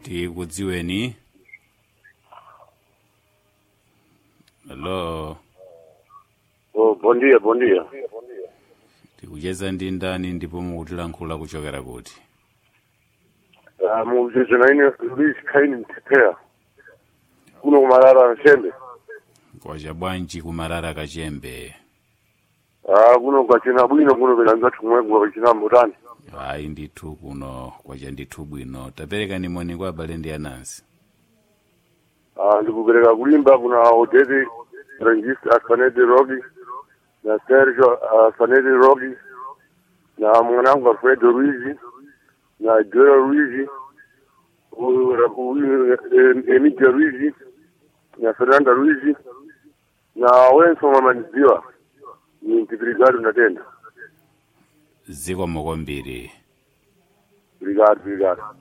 Tikudziweni. Hello. Oh, bom dia, bom dia. Tikucheza ndi ndani ndipo mukutilankhula kuchokera kuti? Muzeze na ine Luis Kaini Mtepea. Kuno kumarara Nshembe. Kwacha bwanji kumarara Kachembe. Kuno kwachina bwino kuno kulanza tumwegu kwachina mbutani. Ayi ndithu kuno kwacha ndithu bwino. Tapereka ni moni kwa abale ndi anansi. Ndikupereka kulimba kuna Odete Rangist Asfaneti Rogi na Sergio Asfaneti Rogi na mwanangu Alfredo Ruizi na Joel Ruizi, Emilia Ruizi na Fernanda Ruizi na wenso mamaniziwa ni Brigado natenda. Ziko mokombiri. Brigado.